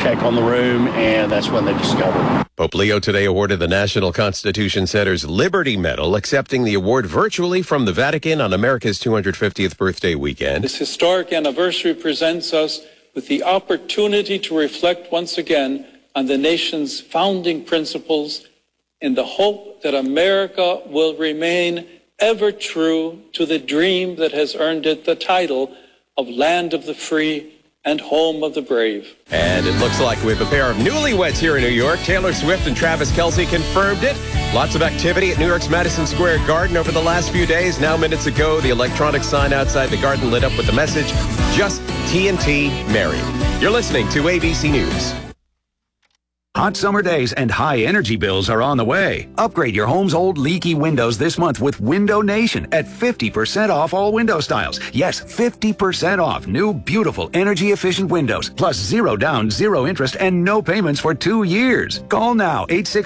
check on the room, and that's when they discovered it. Pope Leo today awarded the National Constitution Center's Liberty Medal, accepting the award virtually from the Vatican on America's 250th birthday weekend. This historic anniversary presents us with the opportunity to reflect once again on the nation's founding principles in the hope that America will remain ever true to the dream that has earned it the title of land of the free and home of the brave. And it looks like we have a pair of newlyweds here in New York. Taylor Swift and Travis Kelce confirmed it. Lots of activity at New York's Madison Square Garden over the last few days. Now, minutes ago, the electronic sign outside the garden lit up with the message, "Just TNT Married." You're listening to ABC News. Hot summer days and high energy bills are on the way. Upgrade your home's old leaky windows this month with Window Nation at 50% off all window styles. Yes, 50% off new, beautiful, energy-efficient windows. Plus 0 down, 0 interest, and no payments for 2 years. Call now,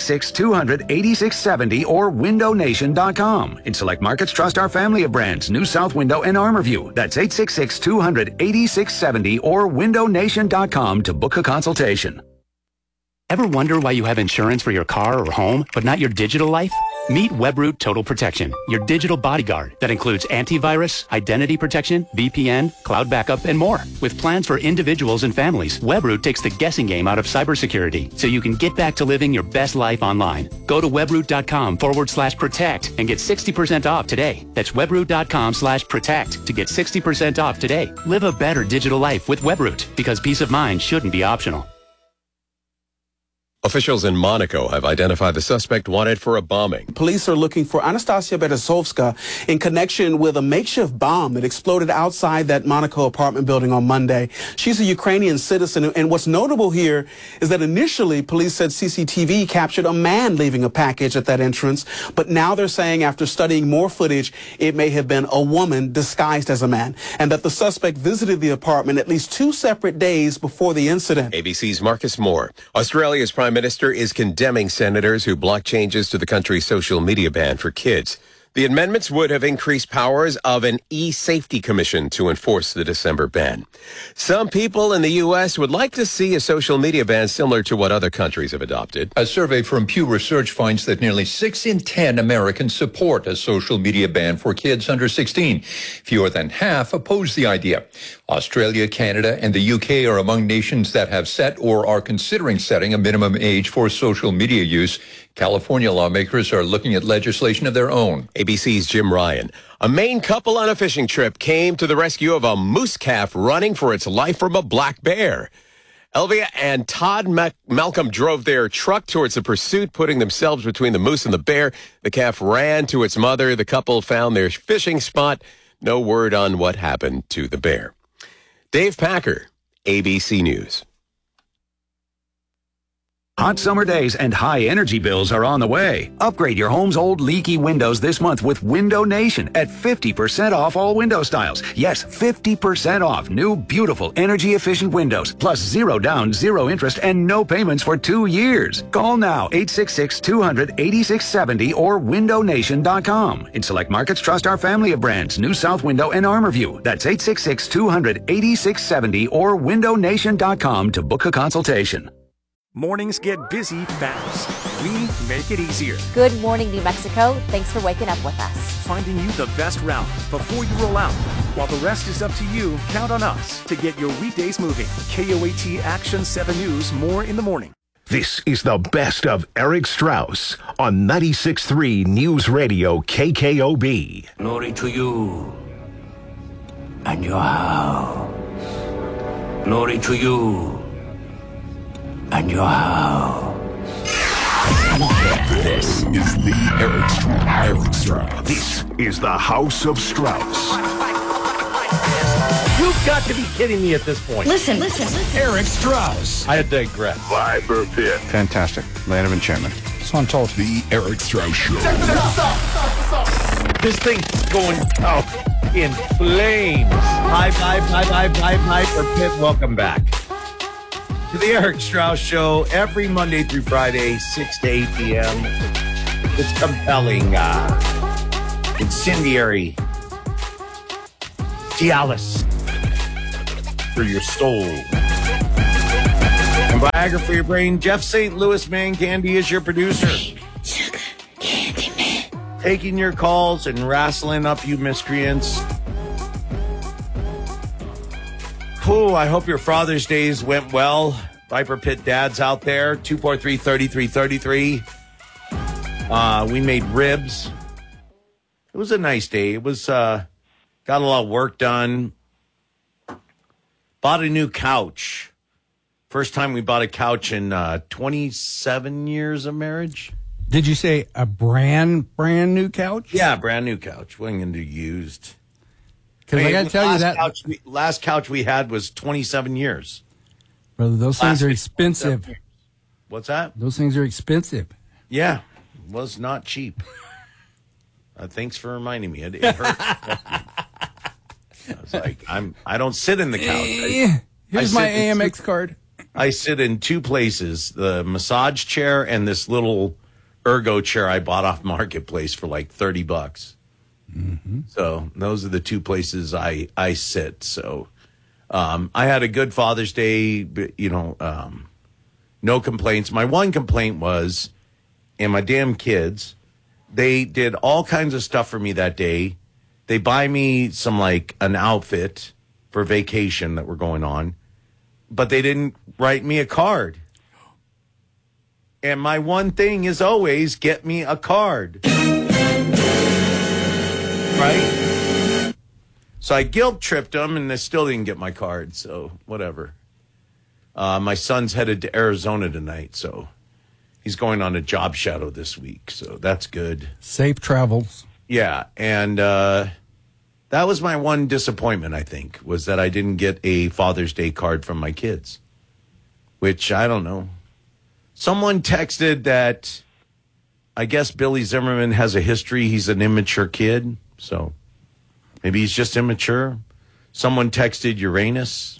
866-200-8670 or windownation.com. In select markets, trust our family of brands, New South Window and ArmorView. That's 866-200-8670 or windownation.com to book a consultation. Ever wonder why you have insurance for your car or home, but not your digital life? Meet Webroot Total Protection, your digital bodyguard that includes antivirus, identity protection, VPN, cloud backup, and more. With plans for individuals and families, Webroot takes the guessing game out of cybersecurity so you can get back to living your best life online. Go to webroot.com/protect and get 60% off today. That's webroot.com/protect to get 60% off today. Live a better digital life with Webroot, because peace of mind shouldn't be optional. Officials in Monaco have identified the suspect wanted for a bombing. Police are looking for Anastasia Berezovska in connection with a makeshift bomb that exploded outside that Monaco apartment building on Monday. She's a Ukrainian citizen, and what's notable here is that initially police said CCTV captured a man leaving a package at that entrance, but now they're saying after studying more footage, it may have been a woman disguised as a man, and that the suspect visited the apartment at least 2 separate days before the incident. ABC's Marcus Moore. Australia's Prime Minister is condemning senators who block changes to the country's social media ban for kids. The amendments would have increased powers of an e-safety commission to enforce the December ban. Some people in the U.S. would like to see a social media ban similar to what other countries have adopted. A survey from Pew Research finds that nearly 6 in 10 Americans support a social media ban for kids under 16. Fewer than half oppose the idea. Australia, Canada, and the UK are among nations that have set or are considering setting a minimum age for social media use. California lawmakers are looking at legislation of their own. ABC's Jim Ryan. A Maine couple on a fishing trip came to the rescue of a moose calf running for its life from a black bear. Elvia and Todd Malcolm drove their truck towards the pursuit, putting themselves between the moose and the bear. The calf ran to its mother. The couple found their fishing spot. No word on what happened to the bear. Dave Packer, ABC News. Hot summer days and high energy bills are on the way. Upgrade your home's old leaky windows this month with Window Nation at 50% off all window styles. Yes, 50% off new, beautiful, energy-efficient windows. Plus 0 down, 0 interest, and no payments for 2 years. Call now, 866-200-8670 or windownation.com. In select markets, trust our family of brands, New South Window and ArmorView. That's 866-200-8670 or windownation.com to book a consultation. Mornings get busy fast. We make it easier. Good morning, New Mexico. Thanks for waking up with us. Finding you the best route before you roll out. While the rest is up to you, count on us to get your weekdays moving. KOAT Action 7 News, more in the morning. This is the best of Eric Strauss on 96.3 News Radio KKOB. Glory to you and your house. Glory to you and your house. This is the Eric Strauss. This is the House of Strauss. You've got to be kidding me at this point. Listen. Eric Strauss. I digress. Viper Pit. Fantastic. Land of enchantment. So I'm told. The Eric Strauss Show. This thing's going out in flames. Hi, for Pit. Welcome back to the Eric Strauss Show every Monday through Friday, 6 to 8 p.m. It's compelling, incendiary Cialis for your soul. And by Agar for your brain. Jeff St. Louis, Man Candy, is your producer. Sugar Candy Man. Taking your calls and wrestling up you miscreants. Whew, I hope your Father's Days went well. Viper Pit dads out there, 243-3333. We made ribs. It was a nice day. It was, got a lot of work done. Bought a new couch. First time we bought a couch in 27 years of marriage. Did you say a brand new couch? Yeah, brand new couch. Wasn't going to do used. Because I got to tell you that last couch we had was 27 years. Brother, those things are expensive. What's that? Those things are expensive. Yeah, was not cheap. Thanks for reminding me. It hurt. I was like, I don't sit in the couch. Here's my AMX card. I sit in two places: the massage chair and this little ergo chair I bought off Marketplace for like $30. Mm-hmm. So those are the two places I sit. So I had a good Father's Day, but, no complaints. My one complaint was, and my damn kids, they did all kinds of stuff for me that day. They buy me some, like, an outfit for vacation that we're going on, but they didn't write me a card. And my one thing is always get me a card. Right? So I guilt-tripped them, and they still didn't get my card, so whatever. My son's headed to Arizona tonight, so he's going on a job shadow this week, so that's good. Safe travels. Yeah, and that was my one disappointment, I think, was that I didn't get a Father's Day card from my kids, which I don't know. Someone texted that I guess Billy Zimmerman has a history. He's an immature kid, so maybe he's just immature. Someone texted Uranus.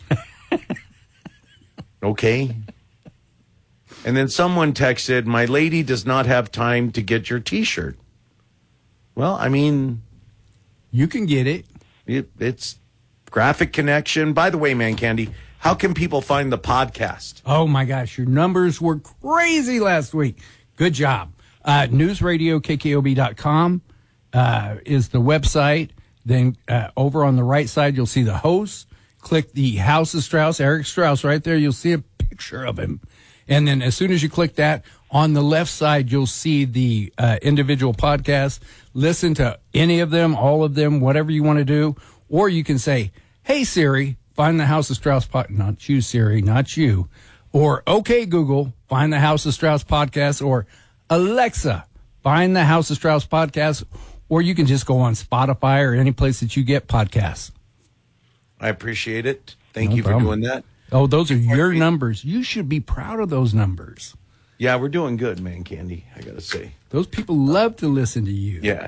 Okay. And then someone texted, my lady does not have time to get your T-shirt. Well, I mean, you can get it. It's Graphic Connection. By the way, Man Candy, how can people find the podcast? Oh, my gosh. Your numbers were crazy last week. Good job. NewsRadioKKOB.com is the website. Then over on the right side, you'll see the host. Click the House of Strauss, Eric Strauss, right there. You'll see a picture of him. And then as soon as you click that, on the left side, you'll see the individual podcasts. Listen to any of them, all of them, whatever you want to do. Or you can say, hey, Siri, find the House of Strauss podcast. Not you, Siri, not you. Or, okay, Google, find the House of Strauss podcast. Or, Alexa, find the House of Strauss podcast. Or you can just go on Spotify or any place that you get podcasts. I appreciate it. Thank you for doing that. Oh, those are your numbers. You should be proud of those numbers. Yeah, we're doing good, Man Candy, I got to say. Those people love to listen to you. Yeah,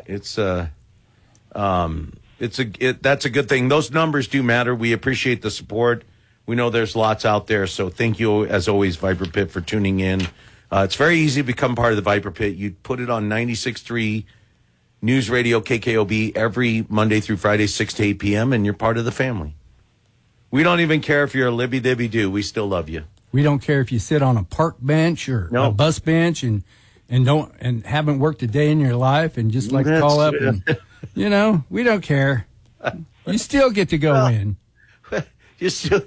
that's a good thing. Those numbers do matter. We appreciate the support. We know there's lots out there, so thank you, as always, Viper Pit, for tuning in. It's very easy to become part of the Viper Pit. You put it on 96.3 News Radio KKOB every Monday through Friday, 6 to 8 p.m., and you're part of the family. We don't even care if you're a libby-dibby-doo. We still love you. We don't care if you sit on a park bench or a bus bench and haven't worked a day in your life and just like to call up and, we don't care. You still get to go in. You still.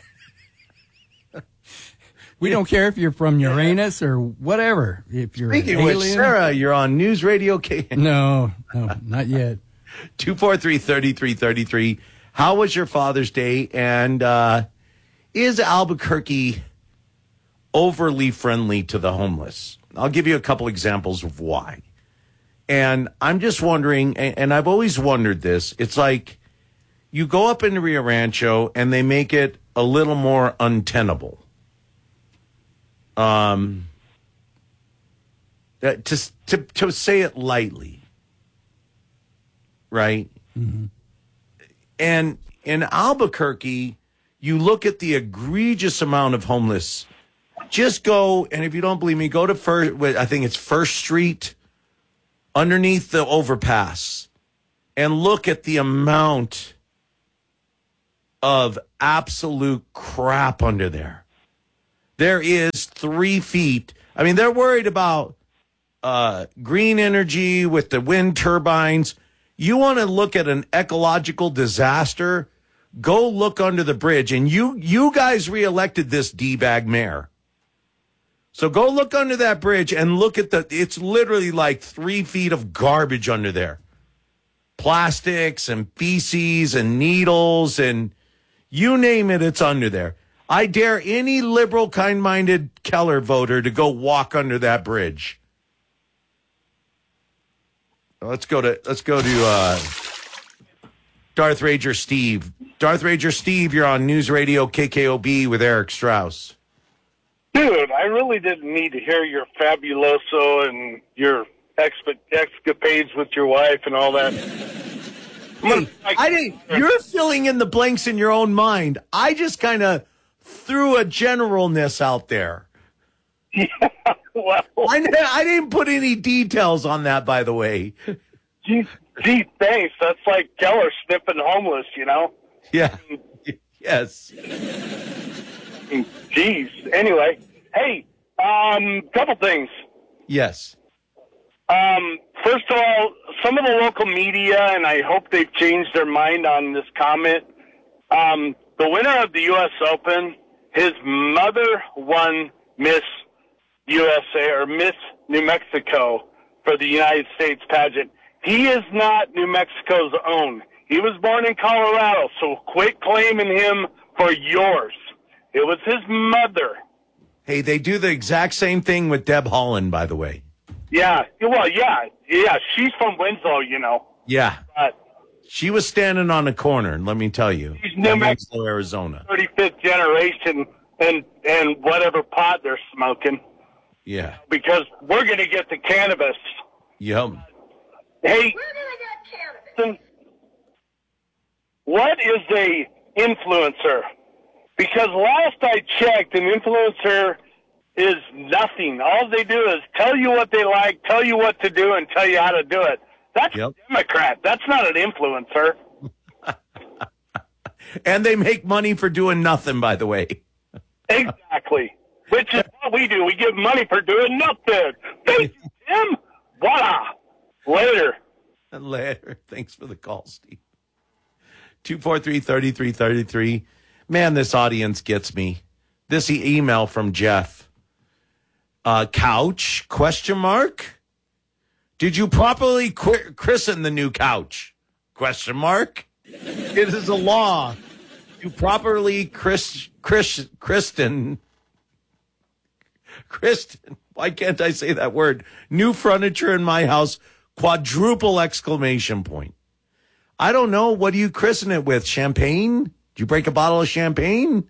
We don't care if you're from Uranus or whatever. If you're Speaking an alien. with Sarah, you're on News Radio K. No, not yet. 243-3333. How was your Father's Day? And is Albuquerque overly friendly to the homeless? I'll give you a couple examples of why. And I'm just wondering, and I've always wondered this, it's like you go up into Rio Rancho and they make it a little more untenable. To say it lightly, right? Mm-hmm. And in Albuquerque, you look at the egregious amount of homeless. Just go, and if you don't believe me, go to First Street, underneath the overpass, and look at the amount of absolute crap under there. there is 3 feet. I mean, they're worried about green energy with the wind turbines. You want to look at an ecological disaster? Go look under the bridge. And you guys reelected this D-bag mayor. So go look under that bridge and look at it's literally like 3 feet of garbage under there. Plastics and feces and needles and you name it, it's under there. I dare any liberal, kind-minded Keller voter to go walk under that bridge. Let's go to Darth Ranger Steve. Darth Ranger Steve, you're on News Radio KKOB with Eric Strauss. Dude, I really didn't need to hear your fabuloso and your escapades with your wife and all that. Hey, you're filling in the blanks in your own mind. I just kind of threw a generalness out there. Yeah, well, I didn't put any details on that, by the way. Gee, thanks. That's like Keller sniffing homeless, you know? Yeah. Yes. Jeez. Anyway, hey, couple things. Yes. First of all, some of the local media, and I hope they've changed their mind on this comment. The winner of the U.S. Open, his mother won Miss USA or Miss New Mexico for the United States pageant. He is not New Mexico's own. He was born in Colorado, so quit claiming him for yours. It was his mother. Hey, they do the exact same thing with Deb Haaland, by the way. Yeah, well, yeah. She's from Winslow, you know. Yeah. But she was standing on a corner, let me tell you. She's New Mexico, Arizona. 35th generation and whatever pot they're smoking. Yeah. Because we're going to get the cannabis. Yep. Hey, what is a influencer? Because last I checked, an influencer is nothing. All they do is tell you what they like, tell you what to do, and tell you how to do it. That's a Democrat. That's not an influencer. And they make money for doing nothing, by the way. Exactly. Which is what we do. We give money for doing nothing. Thank you, Tim. Voila. Later. Later. Thanks for the call, Steve. 243-3333. Man, this audience gets me. This email from Jeff. Couch? ? Did you properly christen the new couch? ? It is a law. You properly Kristen. Why can't I say that word? New furniture in my house. ! I don't know. What do you christen it with? Champagne? Did you break a bottle of champagne?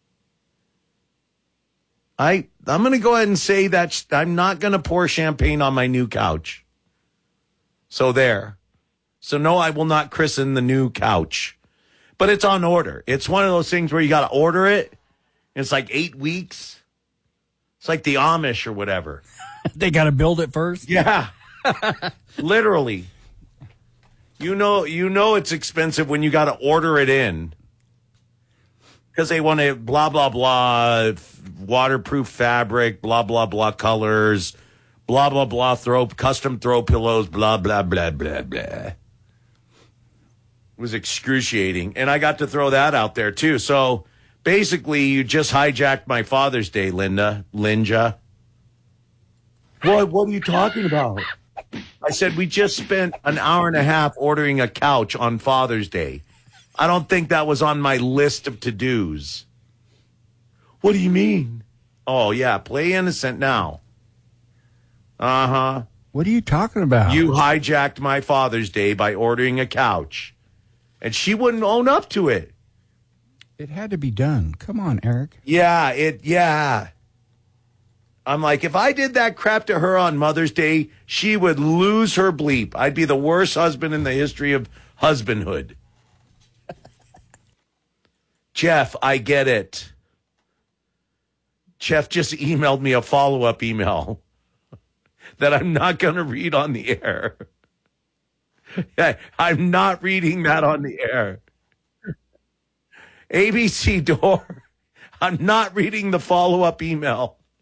I'm going to go ahead and say that I'm not going to pour champagne on my new couch. So there. So no, I will not christen the new couch. But it's on order. It's one of those things where you got to order it. It's like 8 weeks. It's like the Amish or whatever. They got to build it first? Yeah. Literally. You know it's expensive when you got to order it in. Because they want to blah, blah, blah, waterproof fabric, blah, blah, blah, colors, blah, blah, blah, custom throw pillows, blah, blah, blah, blah, blah. It was excruciating. And I got to throw that out there, too. So basically, you just hijacked my Father's Day, Linja. What are you talking about? I said, we just spent an hour and a half ordering a couch on Father's Day. I don't think that was on my list of to-dos. What do you mean? Oh, yeah, play innocent now. Uh-huh. What are you talking about? You hijacked my Father's Day by ordering a couch. And she wouldn't own up to it. It had to be done. Come on, Eric. Yeah. I'm like, if I did that crap to her on Mother's Day, she would lose her bleep. I'd be the worst husband in the history of husbandhood. Jeff, I get it. Jeff just emailed me a follow-up email that I'm not going to read on the air. I'm not reading that on the air. ABC Door. I'm not reading the follow-up email.